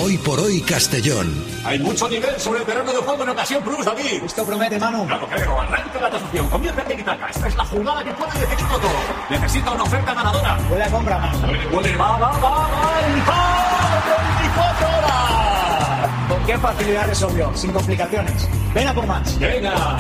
Hoy por hoy Castellón. Hay mucho nivel sobre el terreno de juego en ocasión plus, David. Esto promete, Manu. Claro, creo. Arranca la tasación. Convierte en Itaca. Esta es la jugada que puede decidirlo todo. Necesita una oferta ganadora. Huele a compra, Manu. Huele, va. ¡El 24 horas! ¿Con qué facilidad resolvió? Sin complicaciones. Ven a por más. Venga.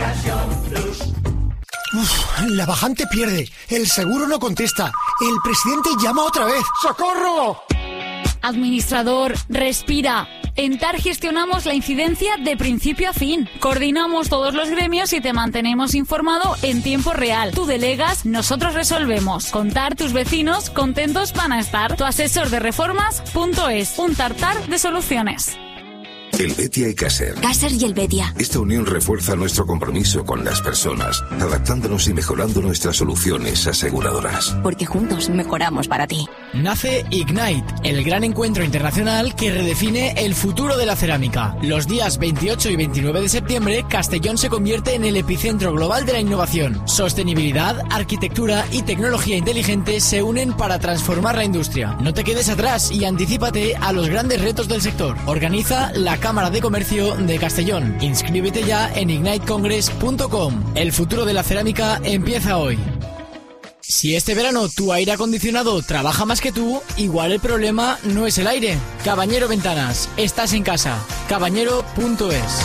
La bajante pierde. El seguro no contesta. El presidente llama otra vez. ¡Socorro! Administrador, respira. En TAR gestionamos la incidencia de principio a fin. Coordinamos todos los gremios y te mantenemos informado en tiempo real. Tú delegas, nosotros resolvemos. Con TAR tus vecinos contentos van a estar. Tu asesor de reformas.es. Un tartar de soluciones. Helvetia y Caser. Caser y Helvetia. Esta unión refuerza nuestro compromiso con las personas, adaptándonos y mejorando nuestras soluciones aseguradoras. Porque juntos mejoramos para ti. Nace Ignite, el gran encuentro internacional que redefine el futuro de la cerámica. Los días 28 y 29 de septiembre, Castellón se convierte en el epicentro global de la innovación. Sostenibilidad, arquitectura y tecnología inteligente se unen para transformar la industria. No te quedes atrás y anticípate a los grandes retos del sector. Organiza la Cámara de Comercio de Castellón. Inscríbete ya en ignitecongress.com. El futuro de la cerámica empieza hoy. Si este verano tu aire acondicionado trabaja más que tú, igual el problema no es el aire. Cabañero Ventanas, estás en casa. Cabañero.es.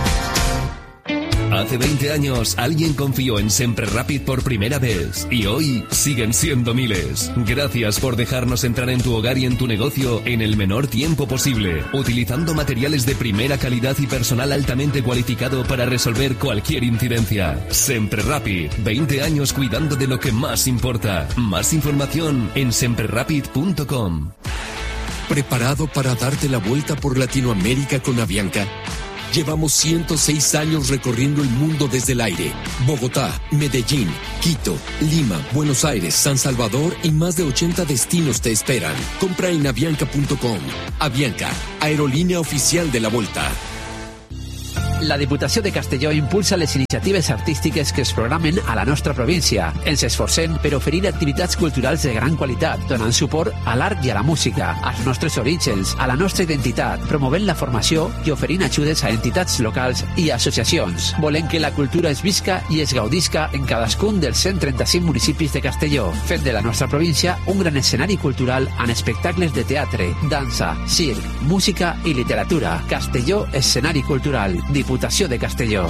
Hace 20 años alguien confió en Sempre Rapid por primera vez y hoy siguen siendo miles. Gracias por dejarnos entrar en tu hogar y en tu negocio en el menor tiempo posible, utilizando materiales de primera calidad y personal altamente cualificado para resolver cualquier incidencia. Sempre Rapid, 20 años cuidando de lo que más importa. Más información en semprerapid.com. ¿Preparado para darte la vuelta por Latinoamérica con Avianca? Llevamos 106 años recorriendo el mundo desde el aire. Bogotá, Medellín, Quito, Lima, Buenos Aires, San Salvador y más de 80 destinos te esperan. Compra en avianca.com. Avianca, aerolínea oficial de la Volta. La Diputació de Castelló impulsa les iniciatives artístiques que es programen a la nostra província. Ens esforcem per oferir activitats culturals de gran qualitat, donant suport a l'art i a la música, als nostres orígens, a la nostra identitat, promovent la formació i oferint ajudes a entitats locals i associacions. Volem que la cultura es visca i es gaudisca en cadascun dels 135 municipis de Castelló, fent de la nostra província un gran escenari cultural amb espectacles de teatre, dansa, circ, música i literatura. Castelló, escenari cultural. Diputació de Castelló.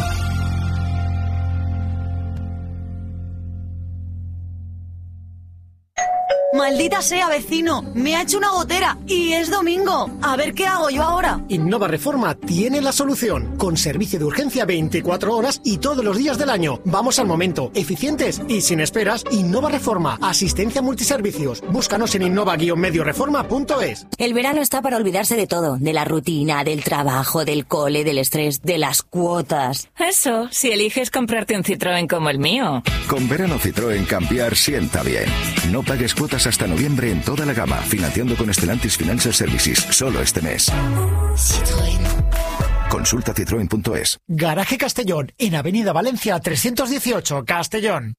Maldita sea, vecino, me ha hecho una gotera y es domingo. A ver qué hago yo ahora. Innova Reforma tiene la solución, con servicio de urgencia 24 horas y todos los días del año. Vamos al momento, eficientes y sin esperas. Innova Reforma, asistencia multiservicios. Búscanos en innova-medioreforma.es. El verano está para olvidarse de todo, de la rutina, del trabajo, del cole, del estrés, de las cuotas. Eso, si eliges comprarte un Citroën como el mío. Con verano Citroën cambiar sienta bien. No pagues cuotas hasta noviembre en toda la gama, financiando con Stellantis Financial Services, solo este mes. Citroën. Consulta citroen.es. Garaje Castellón, en Avenida Valencia 318, Castellón.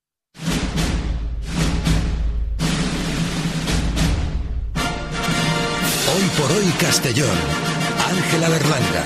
Hoy por hoy Castellón. Ángela Berlanga.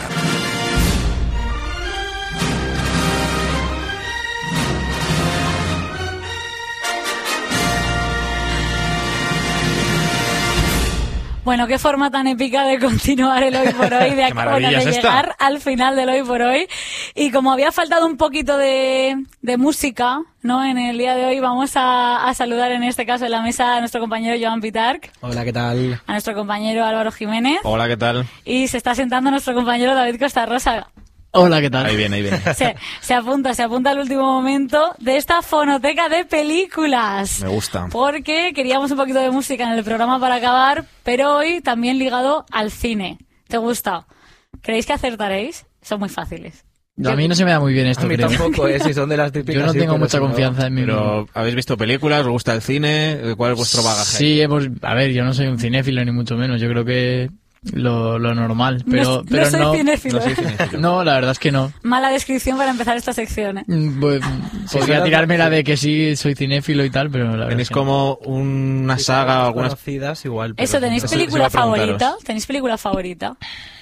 Bueno, qué forma tan épica de continuar el Hoy por Hoy, de llegar al final del Hoy por Hoy. Y como había faltado un poquito de música, ¿no? En el día de hoy vamos a saludar en este caso en la mesa a nuestro compañero Joan Pitarch. Hola, ¿qué tal? A nuestro compañero Álvaro Jiménez. Hola, ¿qué tal? Y se está sentando nuestro compañero David Costa Rosa. Hola, ¿qué tal? Ahí viene. Se apunta al último momento de esta fonoteca de películas. Me gusta. Porque queríamos un poquito de música en el programa para acabar, pero hoy también ligado al cine. ¿Te gusta? ¿Creéis que acertaréis? Son muy fáciles. A mí no se me da muy bien esto, creo. A mí tampoco, si son de las típicas. Yo no tengo mucha confianza en mí mismo. Pero, ¿habéis visto películas? ¿Os gusta el cine? ¿Cuál es vuestro bagaje? Sí, a ver, yo no soy un cinéfilo ni mucho menos. Yo creo que lo normal, pero no soy cinéfilo. No, la verdad es que no. Mala descripción para empezar esta sección, ¿eh? Podría tirarme la de que sí soy cinéfilo y tal, pero la verdad tenéis como una saga o algunas conocidas igual. Eso, ¿tenéis película favorita? ¿Tenéis película favorita?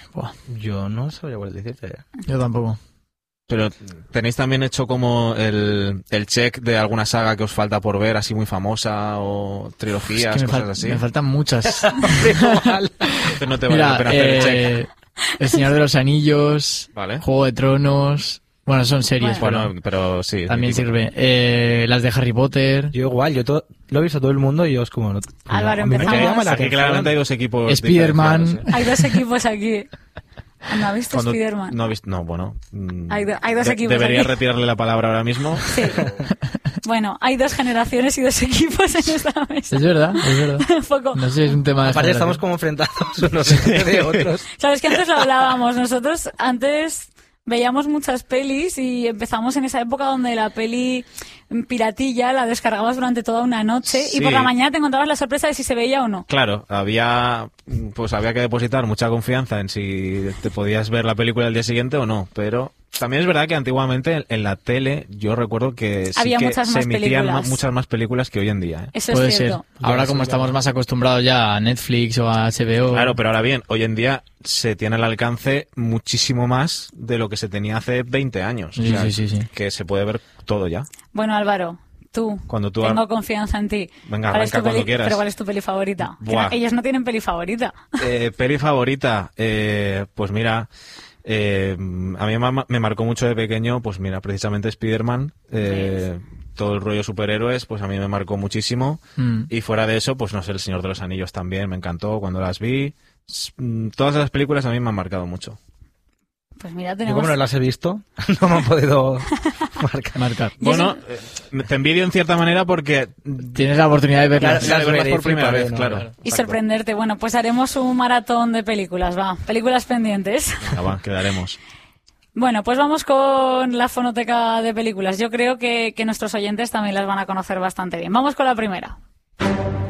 Yo no sabría cuál decirte. Yo tampoco. Pero tenéis también hecho como el check de alguna saga que os falta por ver, así muy famosa, o trilogías, es que cosas así. Me faltan muchas. Entonces no te vale la pena hacer el check. El Señor de los Anillos, vale. Juego de Tronos. Bueno, son series, pero sí. También sirve. Las de Harry Potter. Yo igual, lo he visto todo el mundo y yo es como... Álvaro, empezamos. Aquí claramente hay dos equipos. Spider-Man. Hay dos equipos aquí. ¿No ha visto Spider-Man? No ha visto, no, bueno. Hay dos equipos. Debería aquí. retirarle la palabra ahora mismo. Sí. Bueno, hay dos generaciones y dos equipos en esta mesa. Es verdad. Un poco. No sé, es un tema de Aparte estamos como enfrentados unos de otros. Sabes que antes lo hablábamos. Nosotros antes veíamos muchas pelis y empezamos en esa época donde la peli piratilla la descargabas durante toda una noche y por la mañana te encontrabas la sorpresa de si se veía o no. Claro, había que depositar mucha confianza en si te podías ver la película el día siguiente o no, pero también es verdad que antiguamente en la tele yo recuerdo que sí había que muchas se más emitían películas. Muchas más películas que hoy en día. Eso puede es cierto. ser. Ahora como estamos más acostumbrados ya a Netflix o a HBO. Claro, pero ahora bien, hoy en día se tiene al alcance muchísimo más de lo que se tenía hace 20 años. Sí, o sea, sí. Que se puede ver todo ya. Bueno, Álvaro, tengo confianza en ti. Venga, arranca cuando quieras. Pero ¿cuál es tu peli favorita? Ellos no tienen peli favorita. Peli favorita, pues mira, a mí me marcó mucho de pequeño, pues mira, precisamente Spider-Man, todo el rollo superhéroes, pues a mí me marcó muchísimo. Y fuera de eso, pues no sé, El Señor de los Anillos también me encantó cuando las vi. Todas las películas a mí me han marcado mucho. Pues mira, tenemos... Yo como no las he visto, no me han podido marcar. Bueno, te envidio en cierta manera porque tienes la oportunidad de verlas, verlas por primera vez, claro. Y sorprenderte. Bueno, pues haremos un maratón de películas, películas pendientes. Venga, quedaremos. Bueno, pues vamos con la fonoteca de películas. Yo creo que nuestros oyentes también las van a conocer bastante bien. Vamos con la primera.